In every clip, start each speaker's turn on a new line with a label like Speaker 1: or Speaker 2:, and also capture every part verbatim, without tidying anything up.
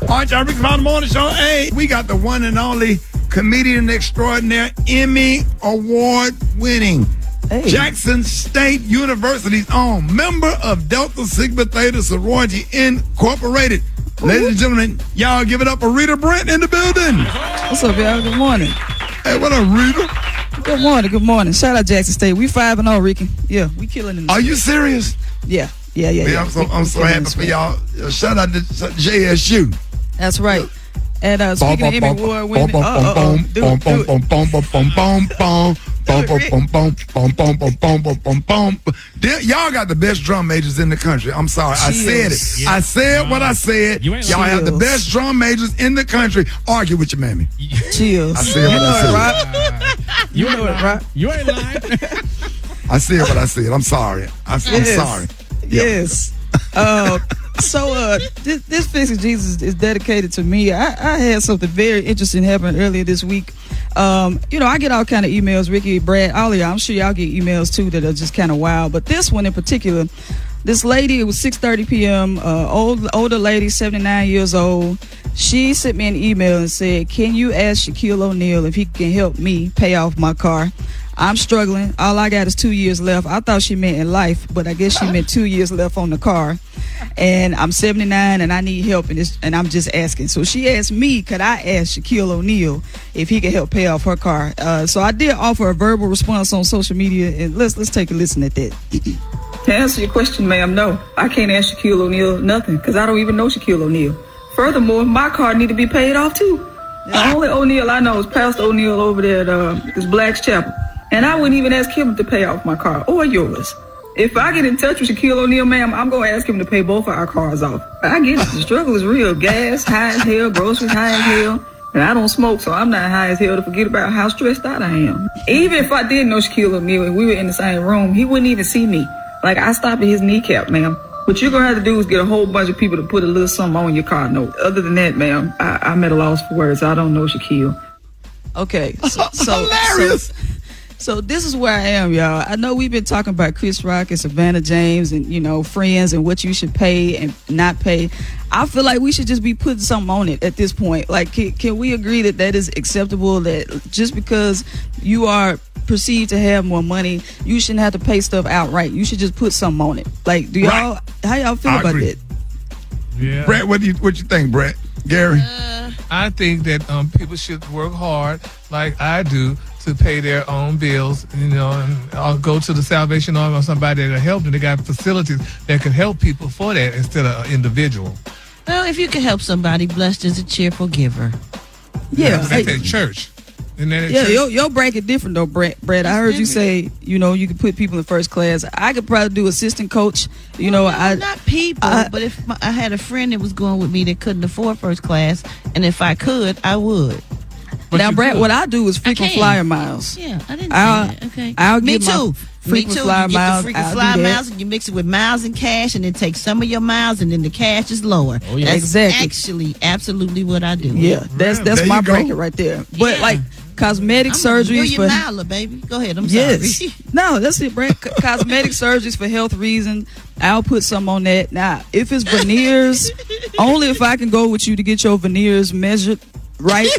Speaker 1: All right, y'all, Ricky Pound Morning Show. Hey, we got the one and only comedian extraordinaire, Emmy Award winning, hey. Jackson State University's own member of Delta Sigma Theta Sorority Incorporated. Ooh. Ladies and gentlemen, y'all give it up for Rita Brent in the building.
Speaker 2: What's up, y'all? Good morning.
Speaker 1: Hey, what up, Rita?
Speaker 2: Good morning, good morning. Shout out Jackson State. We five and oh, Ricky. Yeah, we killing it.
Speaker 1: Are you serious?
Speaker 2: Yeah, yeah, yeah.
Speaker 1: Man,
Speaker 2: yeah.
Speaker 1: I'm so,
Speaker 2: we,
Speaker 1: I'm so happy for y'all. Shout out to J S U.
Speaker 2: That's right. And uh, speaking of Emmy Award winning, uh-oh, do it, do
Speaker 1: it. Y'all got the best drum majors in the country. I'm sorry, I said it.
Speaker 3: Yeah.
Speaker 1: I said what I said. Y'all have the best drum majors in the country. Argue with your mammy.
Speaker 2: Chills.
Speaker 1: I said what I
Speaker 2: said. You know it, right?
Speaker 3: You ain't lying.
Speaker 1: I said what I said. I'm sorry. I, I'm
Speaker 2: yes.
Speaker 1: sorry.
Speaker 2: Yes. Uh, so uh, this, this Fix It Jesus is dedicated to me. I, I had something very interesting happen earlier this week. Um, you know, I get all kind of emails, Ricky, Brad, all of y'all. I'm sure y'all get emails too that are just kind of wild. But this one in particular, this lady, it was six thirty p.m., uh, old, older lady, seventy-nine years old. She sent me an email and said, can you ask Shaquille O'Neal if he can help me pay off my car? I'm struggling. All I got is two years left. I thought she meant in life, but I guess she meant two years left on the car. And I'm seventy-nine and I need help, and, it's, and I'm just asking. So she asked me, could I ask Shaquille O'Neal if he could help pay off her car? Uh, so I did offer a verbal response on social media, and let's let's take a listen at that. To answer your question, ma'am, no. I can't ask Shaquille O'Neal nothing because I don't even know Shaquille O'Neal. Furthermore, my car need to be paid off too. The only O'Neal I know is Pastor O'Neal over there at uh, this Black's Chapel. And I wouldn't even ask him to pay off my car or yours. If I get in touch with Shaquille O'Neal, ma'am, I'm going to ask him to pay both of our cars off. I get it. The struggle is real. Gas, high as hell. Groceries, high as hell. And I don't smoke, so I'm not high as hell to forget about how stressed out I am. Even if I did know Shaquille O'Neal and we were in the same room, he wouldn't even see me. Like, I stopped at his kneecap, ma'am. What you're going to have to do is get a whole bunch of people to put a little something on your car note. Other than that, ma'am, I, I'm at a loss for words. I don't know Shaquille. Okay, so... so
Speaker 1: hilarious!
Speaker 2: So, So this is where I am, y'all. I know we've been talking about Chris Rock and Savannah James and, you know, Friends and what you should pay and not pay. I feel like we should just be putting something on it at this point. Like, can, can we agree that that is acceptable, that just because you are perceived to have more money, you shouldn't have to pay stuff outright? You should just put something on it. Like, do y'all,
Speaker 1: right.
Speaker 2: how y'all feel
Speaker 1: I
Speaker 2: about
Speaker 1: agree.
Speaker 2: that?
Speaker 3: Yeah.
Speaker 1: Brett, what do you what you think, Brett? Gary?
Speaker 3: Uh, I think that um, people should work hard, like I do, to pay their own bills, you know, and I'll go to the Salvation Army or somebody that'll help them. They got facilities that can help people for that instead of an individual.
Speaker 4: Well, if you can help somebody, blessed is a cheerful giver.
Speaker 2: Yeah.
Speaker 3: yeah that's at church. And then at
Speaker 2: yeah,
Speaker 3: church.
Speaker 2: your, your bracket different though, Brett. Brett, I heard you say, you know, you could put people in first class. I could probably do assistant coach. You know,
Speaker 4: well, no,
Speaker 2: I
Speaker 4: not people, I, but if my, I had a friend that was going with me that couldn't afford first class, and if I could, I would.
Speaker 3: But
Speaker 2: now, Brett,
Speaker 3: could.
Speaker 2: what I do is frequent flyer miles.
Speaker 4: Yeah, I didn't
Speaker 2: I'll,
Speaker 4: say that. Okay,
Speaker 2: I'll
Speaker 4: me
Speaker 2: get
Speaker 4: too.
Speaker 2: My frequent
Speaker 4: me too.
Speaker 2: flyer
Speaker 4: you get
Speaker 2: miles.
Speaker 4: the frequent
Speaker 2: I'll
Speaker 4: flyer miles, and you mix it with miles and cash, and then take some of your miles, and then the cash is lower.
Speaker 3: Oh, yeah.
Speaker 4: That's
Speaker 2: exactly.
Speaker 4: Actually, absolutely what I do.
Speaker 2: Yeah, that's that's
Speaker 1: there
Speaker 2: my
Speaker 1: you go.
Speaker 2: bracket right there. But
Speaker 4: Yeah.
Speaker 2: like cosmetic
Speaker 4: I'm
Speaker 2: surgeries
Speaker 4: a
Speaker 2: for
Speaker 4: miler, baby. Go ahead. I'm
Speaker 2: yes,
Speaker 4: sorry.
Speaker 2: no, that's it, Brett. C- cosmetic surgeries for health reasons. I'll put some on that. Now, if it's veneers, only if I can go with you to get your veneers measured. Right.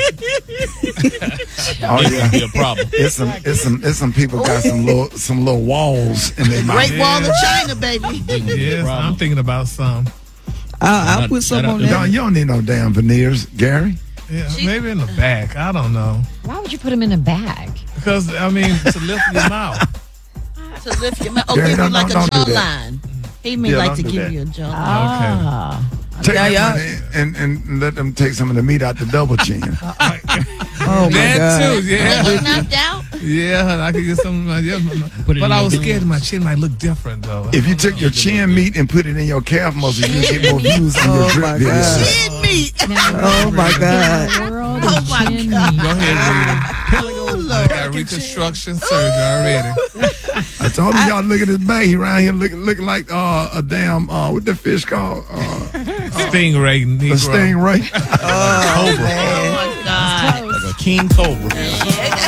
Speaker 1: Oh yeah,
Speaker 3: be a problem.
Speaker 1: It's some, it's some, it's some people got some little, some little walls in their mouth.
Speaker 4: Great Wall of China, baby.
Speaker 3: Yes, I'm thinking about some.
Speaker 2: I'll, I'll put some on that.
Speaker 1: No, you don't need no damn veneers, Gary.
Speaker 3: Yeah, maybe in the back. I don't know.
Speaker 5: Why would you put them in a bag?
Speaker 3: Because I mean, to lift your mouth.
Speaker 4: To lift your mouth. Oh,
Speaker 1: Gary,
Speaker 4: give
Speaker 1: don't-
Speaker 4: you like
Speaker 1: don't-
Speaker 4: a
Speaker 1: don't do that.
Speaker 4: jawline. He may
Speaker 1: Yeah,
Speaker 4: like
Speaker 1: don't
Speaker 4: to
Speaker 1: do
Speaker 4: give
Speaker 1: that.
Speaker 4: you a jawline.
Speaker 5: Ah.
Speaker 1: Take
Speaker 2: Yeah,
Speaker 1: that
Speaker 2: yeah.
Speaker 1: money and, and let them take some of the meat out the double chin.
Speaker 2: Oh my
Speaker 3: That
Speaker 2: God.
Speaker 3: too, yeah.
Speaker 4: When you knocked out?
Speaker 3: Yeah, I could get some. Uh, yeah,
Speaker 5: Put it
Speaker 3: but
Speaker 5: in
Speaker 3: I
Speaker 5: your
Speaker 3: was
Speaker 5: business.
Speaker 3: scared my chin might look different though.
Speaker 1: If you took your chin meat and put it in your calf muscle, you get more views on
Speaker 2: Oh,
Speaker 1: your drip
Speaker 2: my
Speaker 1: video.
Speaker 2: God.
Speaker 4: Chin meat.
Speaker 2: Oh my God.
Speaker 5: World
Speaker 4: Oh,
Speaker 5: of
Speaker 4: my
Speaker 5: chin
Speaker 4: God.
Speaker 5: meat.
Speaker 3: Go ahead,
Speaker 4: Oh,
Speaker 3: Rita. I
Speaker 4: Lord.
Speaker 3: got reconstruction surgery already.
Speaker 1: I told you y'all look at this bag. He around here looking looking like uh, a damn uh, what the fish called uh,
Speaker 3: Stingray,
Speaker 1: a
Speaker 3: Negro.
Speaker 1: stingray.
Speaker 2: Oh,
Speaker 4: Oh, my God.
Speaker 5: Close.
Speaker 6: Like a king cobra.
Speaker 4: Yeah,